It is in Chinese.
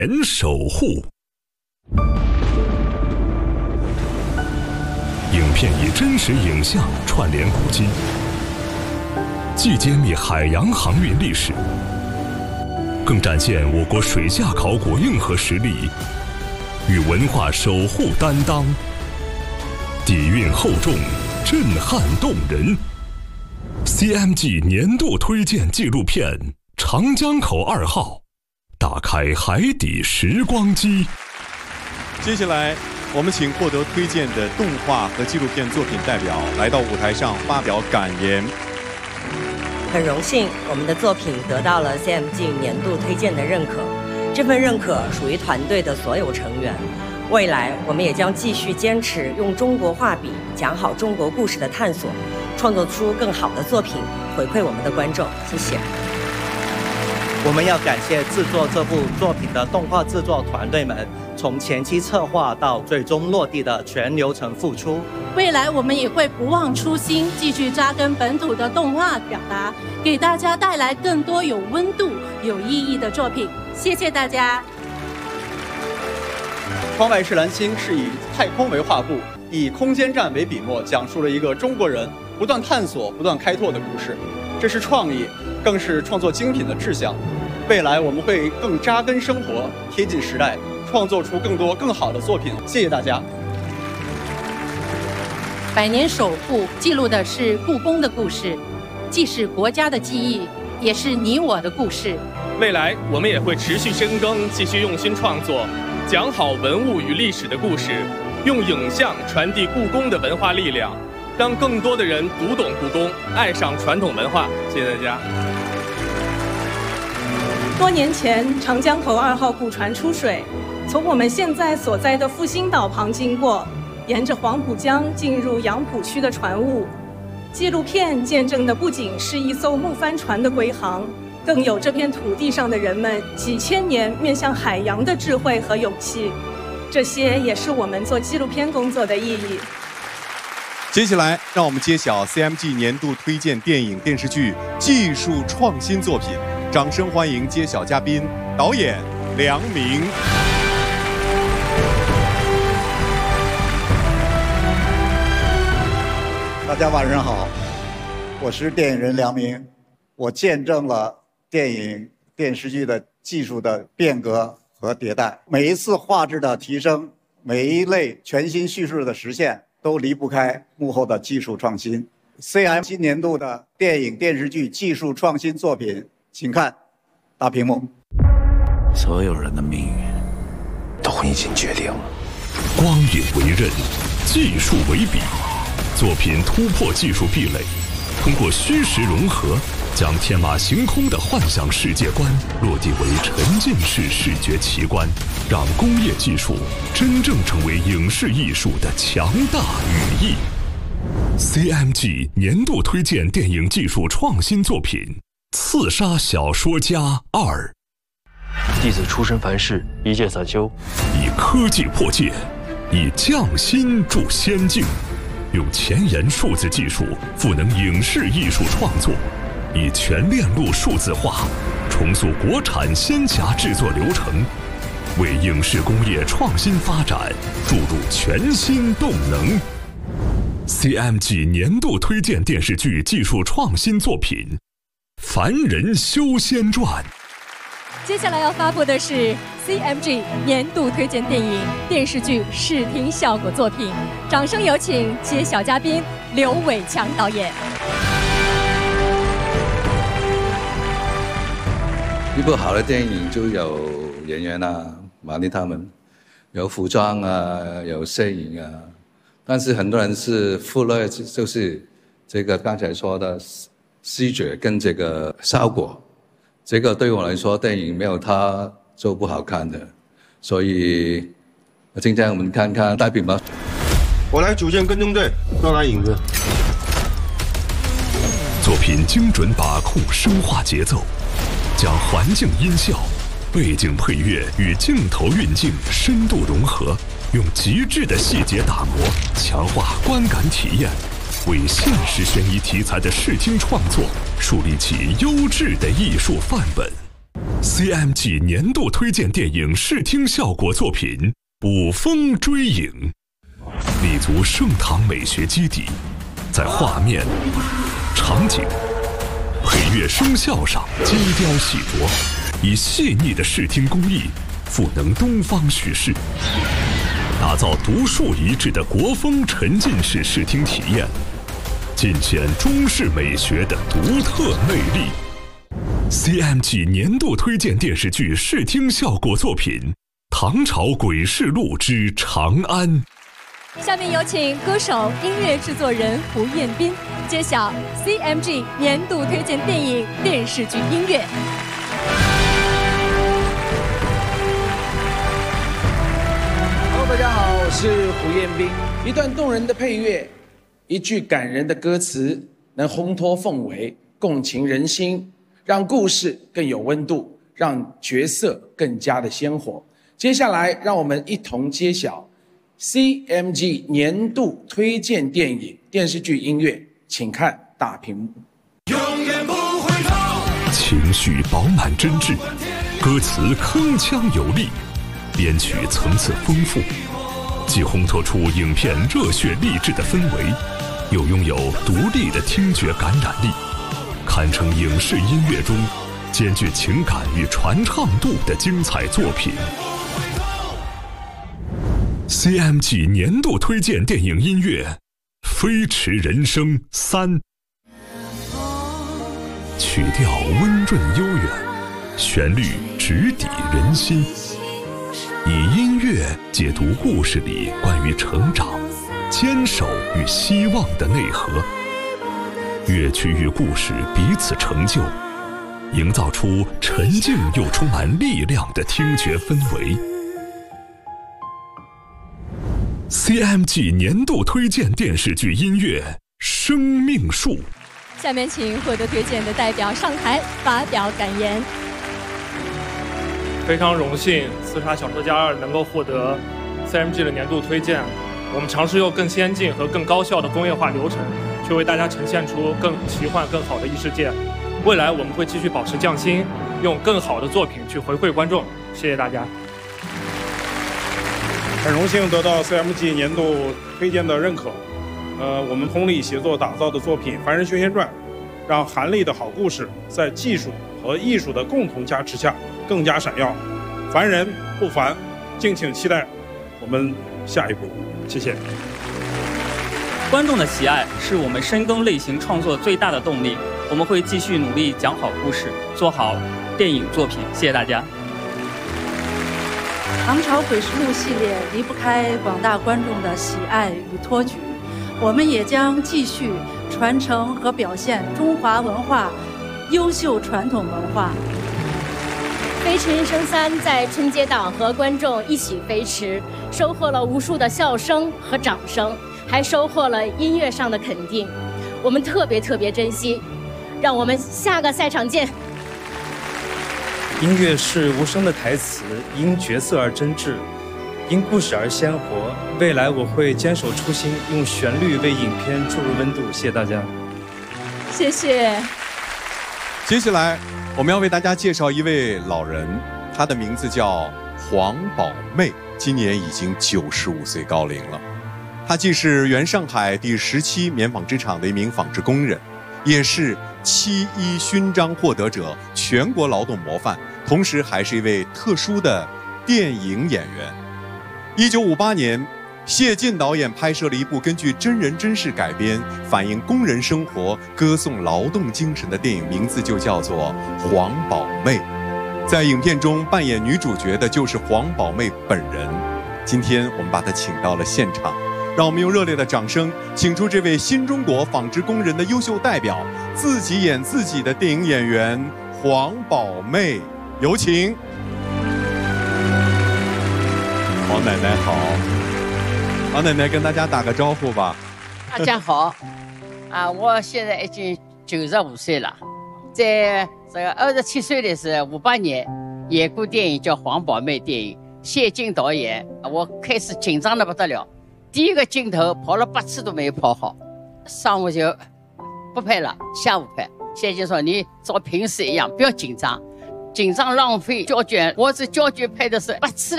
人守护。影片以真实影像串联古今，既揭秘海洋航运历史，更展现我国水下考古硬核实力与文化守护担当，底蕴厚重，震撼动人。CMG 年度推荐纪录片《长江口2号》，打开海底时光机。 接下来我们请获得推荐的动画和纪录片作品代表来到舞台上发表感言。 很荣幸，我们的作品得到了 CMG 年度推荐的认可。这份认可属于团队的所有成员。未来我们也将继续坚持用中国画笔讲好中国故事的探索，创作出更好的作品，回馈我们的观众。谢谢。 我们要感谢制作这部作品的动画制作团队们，从前期策划到最终落地的全流程付出。 未来我们也会不忘初心，继续扎根本土的动画表达，给大家带来更多有温度、有意义的作品。谢谢大家。 窗外是蓝星是以太空为画布，以空间站为笔墨，讲述了一个中国人不断探索、不断开拓的故事。这是创意，更是创作精品的志向。未来我们会更扎根生活，贴近时代，创作出更多更好的作品。谢谢大家。 百年守护记录的是故宫的故事，既是国家的记忆，也是你我的故事。 未来我们也会持续深耕，继续用心创作，讲好文物与历史的故事，用影像传递故宫的文化力量，让更多的人读懂故宫，爱上传统文化。谢谢大家。 多年前，长江口2号古船出水，从我们现在所在的复兴岛旁经过，沿着黄浦江进入杨浦区的船坞。纪录片见证的不仅是一艘木帆船的归航，更有这片土地上的人们几千年面向海洋的智慧和勇气。这些也是我们做纪录片工作的意义。 接下来让我们揭晓 CMG 年度推荐电影电视剧技术创新作品，掌声欢迎揭晓嘉宾导演梁明。 大家晚上好，我是电影人梁明。我见证了电影电视剧的技术的变革和迭代，每一次画质的提升，每一类全新叙事的实现，都离不开幕后的技术创新。CMG 年度的电影电视剧技术创新作品，请看大屏幕。 所有人的命运都已经决定了。 光影为刃，技术为笔，作品突破技术壁垒，通过虚实融合，将天马行空的幻想世界观落地为沉浸式视觉奇观，让工业技术真正成为影视艺术的强大羽翼。CMG 年度推荐电影技术创新作品《刺杀小说家2》。 弟子出身凡世，一介散修， 以科技破界，以匠心铸仙境，用前沿数字技术赋能影视艺术创作，以全链路数字化重塑国产仙侠制作流程，为影视工业创新发展注入全新动能。CMG 年度推荐电视剧技术创新作品《凡人修仙传》。 接下来要发布的是 CMG 年度推荐电影电视剧视听效果作品，掌声有请揭晓嘉宾刘伟强导演。 一部好的电影就有演员啊，马丽他们，有服装啊，有摄影啊，但是很多人是忽略就是这个刚才说的视觉跟这个效果。这个对我来说，电影没有它就不好看的，所以今天我们看看代表吧。 我来组建跟踪队，抓拿影子。 作品精准把控声化节奏，将环境音效、背景配乐与镜头运镜深度融合，用极致的细节打磨，强化观感体验，为现实悬疑题材的视听创作树立起优质的艺术范本。 CMG 年度推荐电影视听效果作品《捕风追影》，立足盛唐美学基底，在画面、场景、配乐、声效上精雕细琢，以细腻的视听工艺赋能东方叙事，打造独树一帜的国风沉浸式视听体验，尽显中式美学的独特魅力。CMG 年度推荐电视剧视听效果作品《唐朝诡事录之长安》。 下面有请歌手、音乐制作人胡彦斌揭晓 CMG 年度推荐电影、电视剧音乐。 Hello， 大家好，我是胡彦斌。一段动人的配乐，一句感人的歌词，能烘托氛围，共情人心，让故事更有温度，让角色更加的鲜活。接下来，让我们一同揭晓 CMG 年度推荐电影、电视剧音乐，请看大屏幕。 永远不回头，情绪饱满真挚，歌词铿锵有力，编曲层次丰富，既烘托出影片热血励志的氛围，又拥有独立的听觉感染力，堪称影视音乐中兼具情感与传唱度的精彩作品。CMG 年度推荐电影音乐《飞驰人生3》，曲调温润悠远，旋律直抵人心，以音乐解读故事里关于成长、坚守与希望的内核，乐曲与故事彼此成就，营造出沉静又充满力量的听觉氛围。CMG 年度推荐电视剧音乐《生命树》。 下面请获得推荐的代表上台发表感言。 非常荣幸《刺杀小说家2》能够获得 CMG 的年度推荐。我们尝试用更先进和更高效的工业化流程，去为大家呈现出更奇幻、更好的异世界。未来我们会继续保持匠心，用更好的作品去回馈观众。谢谢大家。 很荣幸得到 CMG 年度推荐的认可。我们通力协作打造的作品《凡人修仙传》，让韩立的好故事在技术和艺术的共同加持下更加闪耀。凡人不凡，敬请期待我们下一步。谢谢。 观众的喜爱是我们深耕类型创作最大的动力，我们会继续努力讲好故事，做好电影作品。谢谢大家。 唐朝诡事录系列离不开广大观众的喜爱与托举，我们也将继续传承和表现中华文化优秀传统文化。 飞驰人生3在春节档和观众一起飞驰，收获了无数的笑声和掌声，还收获了音乐上的肯定，我们特别珍惜。让我们下个赛场见。 音乐是无声的台词，因角色而真挚，因故事而鲜活。未来我会坚守初心，用旋律为影片注入温度。谢谢大家。 谢谢。 接下来我们要为大家介绍一位老人，他的名字叫黄宝妹，今年已经95岁高龄了。他既是原上海第17棉纺织厂的一名纺织工人，也是7·1勋章获得者、全国劳动模范，同时还是一位特殊的电影演员。1958年，谢晋导演拍摄了一部根据真人真事改编、反映工人生活、歌颂劳动精神的电影，名字就叫做《黄宝妹》。在影片中扮演女主角的就是黄宝妹本人。今天我们把她请到了现场，让我们用热烈的掌声请出这位新中国纺织工人的优秀代表，自己演自己的电影演员黄宝妹，有请。黄奶奶好。黄奶奶跟大家打个招呼吧。 大家好，我现在已经95岁了，在这个27岁的时候，58年演过电影叫《黄宝妹》电影，谢晋导演，我开始紧张的不得了，第一个镜头跑了8次都没有跑好，上午就不拍了，下午拍。谢晋说你照平时一样，不要紧张。 紧张浪费胶卷，我是胶卷拍的是不吃了。